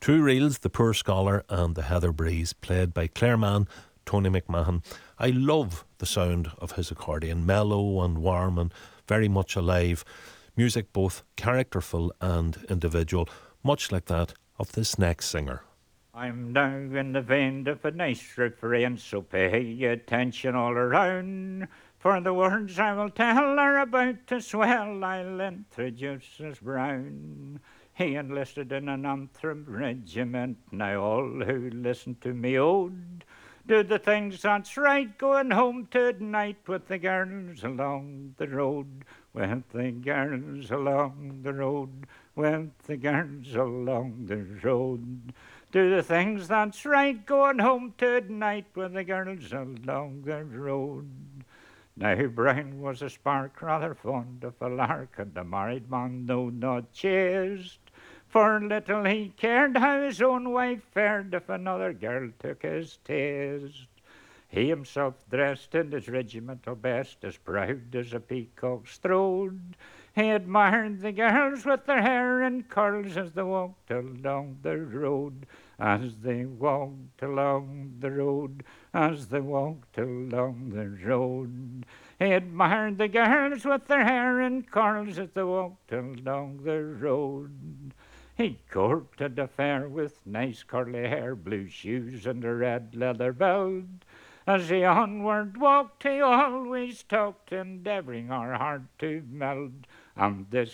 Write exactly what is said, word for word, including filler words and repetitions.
Two reels, The Poor Scholar and The Heather Breeze, played by Clareman Tony McMahon. I love the sound of his accordion, mellow and warm and very much alive. Music both characterful and individual, much like that of this next singer. I'm now in the vein of a nice refrain, so pay attention all around. For the words I will tell are about to swell, I'll introduce as Brown. He enlisted in an Antrim regiment, now all who listen to me ode, do the things that's right, going home tonight with the girls along the road, with the girls along the road, with the girls along the road. Do the things that's right, going home tonight with the girls along the road. Now Brian was a spark, rather fond of a lark, and the married man, though not chaste, for little he cared how his own wife fared if another girl took his taste. He himself dressed in his regimental best, as proud as a peacock's throat. He admired the girls with their hair in curls as they walked along the road, as they walked along the road, as they walked along the road. He admired the girls with their hair in curls as they walked along the road. He courted a fair with nice curly hair, blue shoes and a red leather belt. As he onward walked, he always talked, endeavouring our heart to melt. And this